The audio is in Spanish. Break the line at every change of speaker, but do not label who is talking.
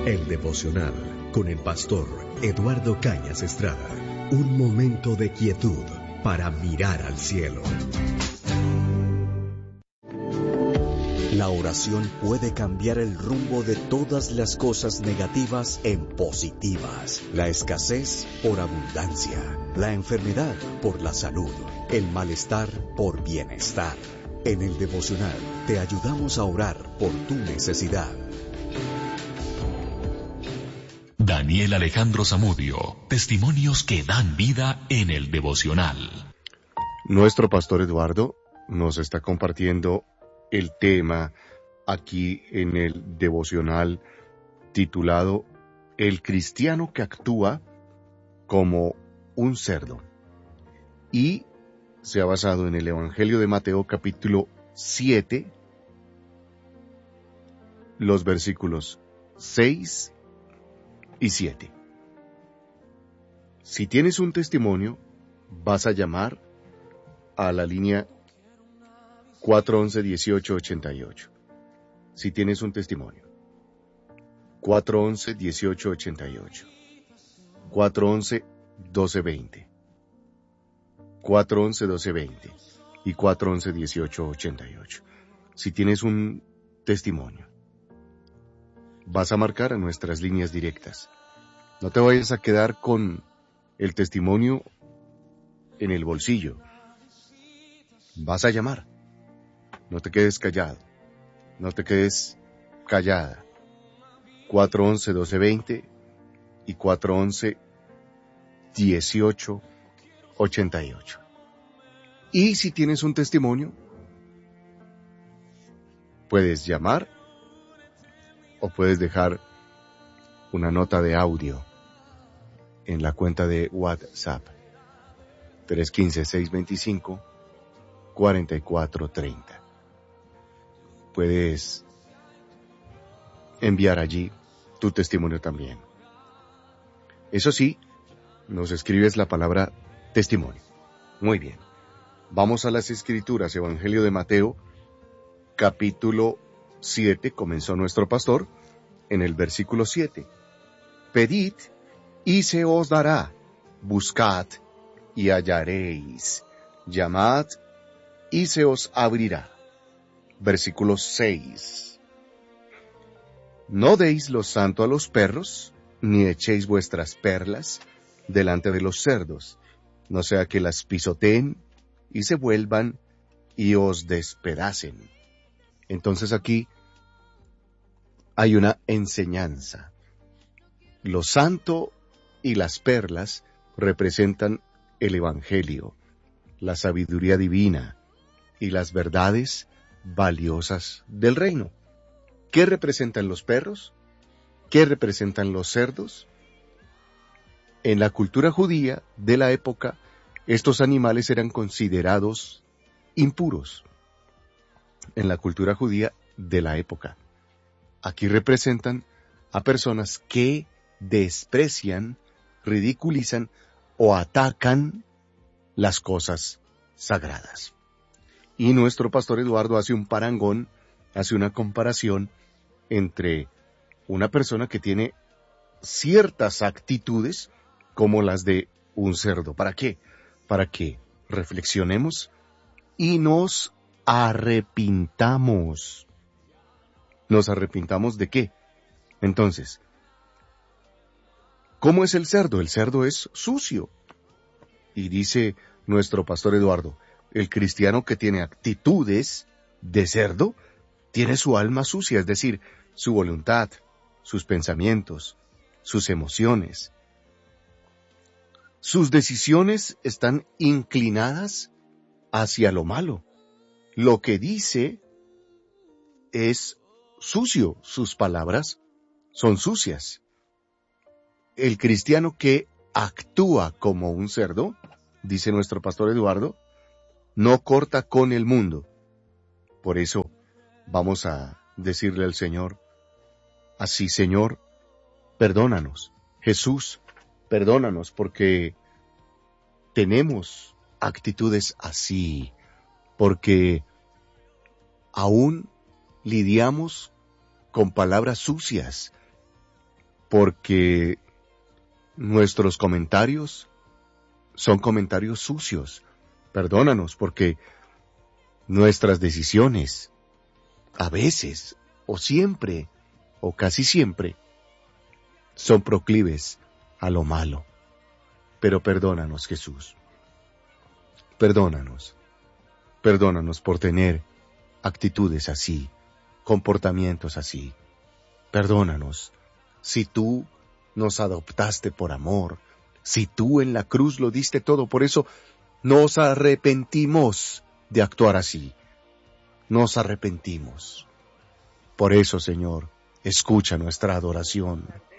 El devocional con el pastor Eduardo Cañas Estrada. Un momento de quietud para mirar al cielo. La oración puede cambiar el rumbo de todas las cosas negativas en positivas. La escasez por abundancia, la enfermedad por la salud, el malestar por bienestar. En el devocional te ayudamos a orar por tu necesidad.
Daniel Alejandro Zamudio, testimonios que dan vida en el devocional.
Nuestro pastor Eduardo nos está compartiendo el tema aquí en el devocional titulado El cristiano que actúa como un cerdo. Y se ha basado en el Evangelio de Mateo capítulo 7, los versículos 6 y 7. Si tienes un testimonio, vas a llamar a la línea 411-1888. Si tienes un testimonio. 411-1888. 411-1220. 411-1220 y 411-1888. Si tienes un testimonio, vas a marcar a nuestras líneas directas. No te vayas a quedar con el testimonio en el bolsillo. Vas a llamar. No te quedes callado. No te quedes callada. 411-1220 y 411-1888. Y si tienes un testimonio, puedes llamar o puedes dejar una nota de audio en la cuenta de WhatsApp 315-625-4430. Puedes enviar allí tu testimonio también. Eso sí, nos escribes la palabra testimonio. Muy bien. Vamos a las Escrituras. Evangelio de Mateo, capítulo 7, comenzó nuestro pastor en el versículo 7. Pedid y se os dará, buscad y hallaréis, llamad y se os abrirá. Versículo 6. No deis lo santo a los perros, ni echéis vuestras perlas delante de los cerdos, no sea que las pisoteen y se vuelvan y os despedacen. Entonces aquí hay una enseñanza. Lo santo y las perlas representan el Evangelio, la sabiduría divina y las verdades valiosas del reino. ¿Qué representan los perros? ¿Qué representan los cerdos? En la cultura judía de la época, estos animales eran considerados impuros. En la cultura judía de la época. Aquí representan a personas que desprecian, ridiculizan o atacan las cosas sagradas. Y nuestro pastor Eduardo hace un parangón, hace una comparación entre una persona que tiene ciertas actitudes como las de un cerdo. ¿Para qué? Para que reflexionemos y nos arrepintamos. ¿Nos arrepintamos de qué? Entonces, ¿cómo es el cerdo? El cerdo es sucio. Y dice nuestro pastor Eduardo, el cristiano que tiene actitudes de cerdo, tiene su alma sucia, es decir, su voluntad, sus pensamientos, sus emociones. Sus decisiones están inclinadas hacia lo malo. Lo que dice es sucio, sus palabras son sucias. El cristiano que actúa como un cerdo, dice nuestro pastor Eduardo, no corta con el mundo. Por eso vamos a decirle al Señor, así, Señor, perdónanos. Jesús, perdónanos porque tenemos actitudes así, porque aún lidiamos con palabras sucias, porque nuestros comentarios son comentarios sucios. Perdónanos porque nuestras decisiones, a veces, o siempre, o casi siempre, son proclives a lo malo. Pero perdónanos, Jesús. Perdónanos. Perdónanos por tener actitudes así, comportamientos así. Perdónanos. Si tú nos adoptaste por amor, si tú en la cruz lo diste todo, por eso nos arrepentimos de actuar así. Nos arrepentimos. Por eso, Señor, escucha nuestra adoración.